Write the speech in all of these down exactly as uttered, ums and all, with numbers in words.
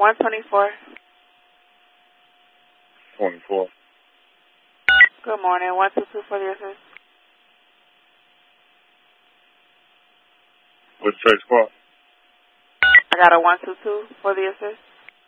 one twenty-four. twenty-four. Good morning. one two two for the assist. What's the first squad? I got a one two two for the assist.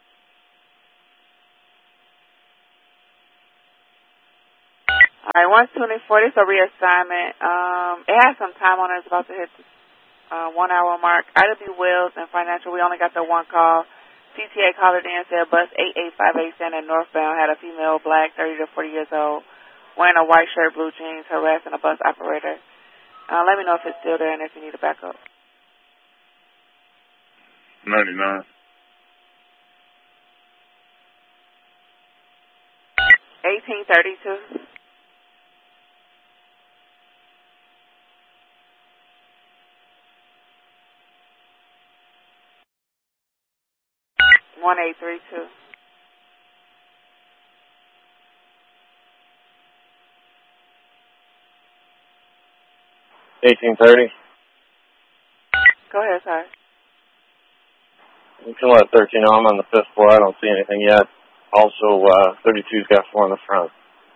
All right, one twenty-four. This is a reassignment. Um, it has some time on it. It's about to hit the uh, one hour mark. Ida B. Wells and Financial, we only got the one call. C T A called it in, said bus eight eight five eight standing northbound had a female, black, thirty to forty years old, wearing a white shirt, blue jeans, harassing a bus operator. Uh, let me know if it's still there and if you need a backup. ninety-nine. eighteen thirty-two. one eight three two. eighteen thirty. Go ahead, sir. You can let thirteen know I'm on the fifth floor. I don't see anything yet. Also, uh, thirty-two's got four on the front.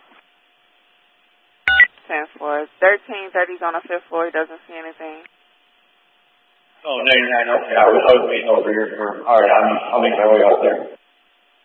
tenth floor. thirteen thirty's on the fifth floor. He doesn't see anything. Oh, ninety-nine. Okay, I was, I was waiting over here for. All right, I'm, I'll make my way out there.